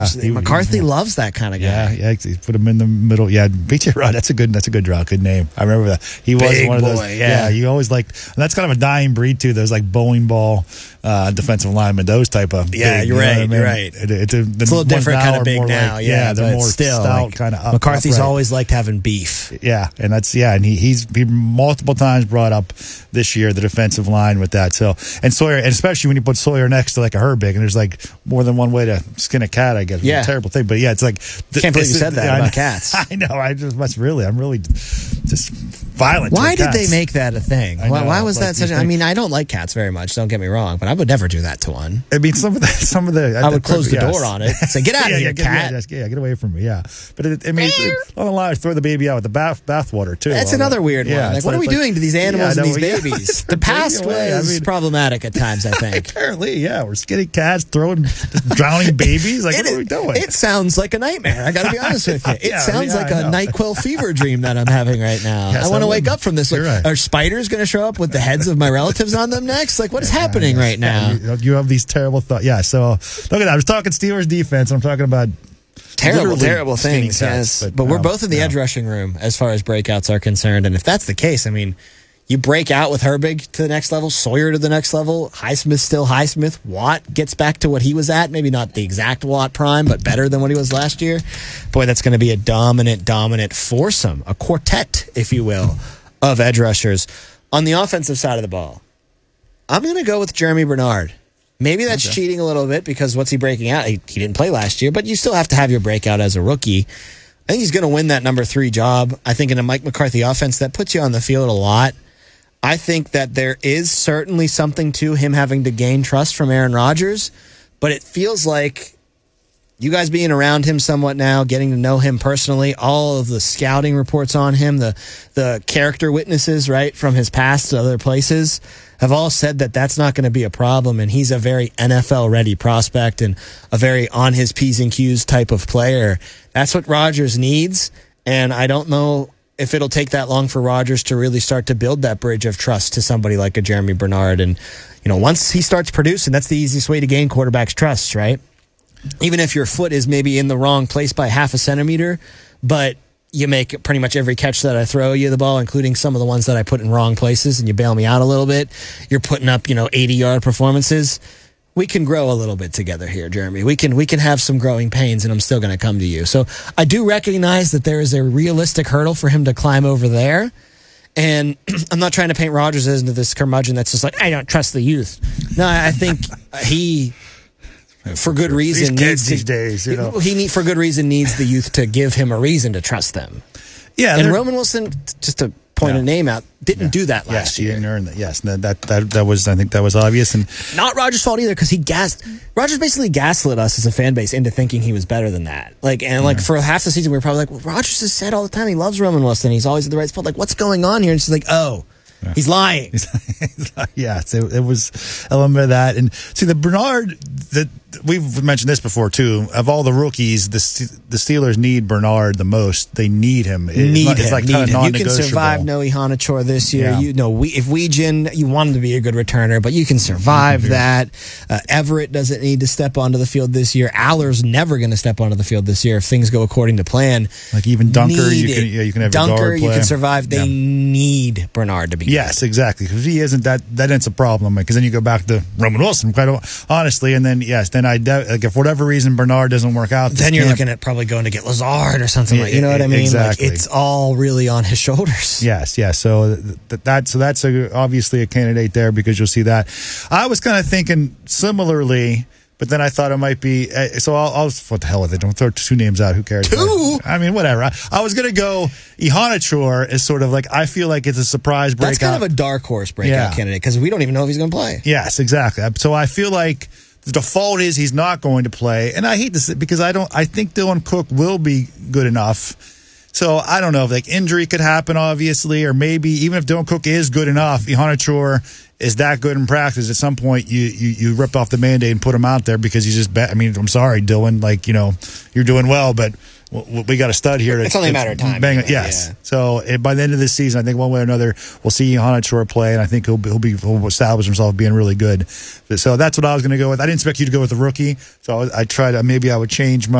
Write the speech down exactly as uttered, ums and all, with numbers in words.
He, McCarthy he, loves that kind of guy. Yeah, yeah. Put him in the middle. Yeah, B J Rod. That's a good. That's a good draw. Good name. I remember that. He was Big one of those. boy, yeah. yeah, you always liked. And that's kind of a dying breed too. Those like bowling ball uh, defensive linemen. Those type of. Yeah, big, you're you know right. I mean? You're right. It, it, it, it's a little different kind of big now. Like, yeah, yeah, they're more still stout, like, kind of. Up, McCarthy's upright. always liked having beef. Yeah, and that's yeah, and he he's he multiple times brought up this year the defensive line with that. So and Sawyer, and especially when you put Sawyer next to like a Herbig, and there's like more than one way to skin a cat. I guess. Yeah, it's a terrible thing, but yeah, it's like th- can't believe you said that I, about cats. I know. I just must really. I'm really just violent. Why did cats. they make that a thing? I Why, know, why was like, that such? you A, I think- mean, I don't like cats very much. Don't get me wrong, but I would never do that to one. I mean, some of the some of the I would close the yes. door on it. Say, get out yeah, of here, yeah, get, cat. Yeah, just- yeah, get away from me. Yeah, but it, I mean, it, on the line, throw the baby out with the bath bathwater too. That's on another it. weird yeah, one. Like, it's what are we like- doing to these animals yeah, and these no, yeah. babies? The past Away. was I mean- problematic at times, I think. Apparently, yeah, we're skinny cats throwing drowning babies. Like, It, what are we doing? it sounds like a nightmare. I got to be honest with you. It Yeah, sounds yeah, like I a know. NyQuil fever dream that I'm having right now. Yes, I want I to wake would. up from this. Like, You're right. Are spiders going to show up with the heads of my relatives on them next? Like, what is happening right now? You, you have these terrible thoughts. Yeah, so look at that. I was talking Steelers defense. And I'm talking about Terrible, literally terrible skinny things, cats, yes. But, but we're no, both in the no. edge rushing room as far as breakouts are concerned. And if that's the case, I mean, you break out with Herbig to the next level, Sawyer to the next level, Highsmith still Highsmith, Watt gets back to what he was at. Maybe not the exact Watt prime, but better than what he was last year. Boy, that's going to be a dominant, dominant foursome, a quartet, if you will, of edge rushers. On the offensive side of the ball, I'm going to go with Jeremy Bernard. Maybe that's Okay. cheating a little bit because what's he breaking out? He, he didn't play last year, but you still have to have your breakout as a rookie. I think he's going to win that number three job. I think in a Mike McCarthy offense, that puts you on the field a lot. I think that there is certainly something to him having to gain trust from Aaron Rodgers, but it feels like you guys being around him somewhat now, getting to know him personally, all of the scouting reports on him, the the character witnesses, right, from his past to other places, have all said that that's not going to be a problem, and he's a very N F L-ready prospect and a very on his P's and Q's type of player. That's what Rodgers needs, and I don't know if it'll take that long for Rodgers to really start to build that bridge of trust to somebody like a Jeremy Bernard. And, you know, once he starts producing, that's the easiest way to gain quarterbacks' trust, right? Even if your foot is maybe in the wrong place by half a centimeter, but you make pretty much every catch that I throw you the ball, including some of the ones that I put in wrong places, and you bail me out a little bit, you're putting up, you know, eighty-yard performances. We can grow a little bit together here, Jeremy. We can we can have some growing pains, and I'm still going to come to you. So I do recognize that there is a realistic hurdle for him to climb over there. And I'm not trying to paint Rodgers into this curmudgeon that's just like, I don't trust the youth. No, I think he, for good reason, These needs kids to, these days, you know. he need, for good reason needs the youth to give him a reason to trust them. yeah, And they're- Roman Wilson, just to point Yeah. a name out, didn't do that yes, last he year. didn't earn that. Yes, that that that, that was I think that was obvious. And Not Rodgers' fault either, because he gassed. Rodgers basically gaslit us as a fan base into thinking he was better than that. Like, and like for half the season, we were probably like, well, Rodgers has said all the time he loves Roman Wilson. He's always at the right spot. Like, what's going on here? And she's like, oh, he's lying. yeah, so it was an element of that. And see, the Bernard, that we've mentioned this before too. Of all the rookies, the the Steelers need Bernard the most. They need him. It's Need not- it's him. like Need kind of him. You can non-negotiable. survive Noe Hanachor this year. Yeah. You know, we, if Weegan, you want him to be a good returner, but you can survive that. Uh, Everett doesn't need to step onto the field this year. Aller's never going to step onto the field this year if things go according to plan. Like even Dunker, Need you can it. yeah, you can have your Dunker, guard you play. can survive. They Yeah. need Bernard to be. Yes, exactly. Because if he isn't, that that ends a problem. Because then you go back to Roman Wilson, quite honestly, and then yes, then I doubt, like if for whatever reason Bernard doesn't work out, Then you're camp, looking at probably going to get Lazard or something Yeah, like. You know what I mean? exactly. Like, it's all really on his shoulders. Yes, yes. So that, that so that's a, obviously a candidate there because you'll see that. I was kind of thinking similarly, but then I thought it might be. Uh, so I'll, I'll what the hell with it? Don't throw two names out. Who cares? Two? I mean, whatever. I, I was gonna go Ihanachour is sort of like I feel like it's a surprise breakout. That's kind of a dark horse breakout Yeah. candidate because we don't even know if he's going to play. Yes, exactly. So I feel like the default is he's not going to play, and I hate this because I don't. I think Dylan Cook will be good enough. So I don't know if like injury could happen, obviously, or maybe even if Dylan Cook is good enough, Ihanachour is that good in practice. At some point, you you, you ripped off the Band-Aid and put him out there because he's just. Ba- I mean, I'm sorry, Dylan. Like you know, you're doing well, but well, we got a stud here. It's only a matter of time. Bang, anyway, yes. Yeah. So uh, by the end of this season, I think one way or another, we'll see Hanachor play, and I think he'll be, he'll be he'll establish himself being really good. So that's what I was going to go with. I didn't expect you to go with the rookie, so I, I tried. Maybe I would change my.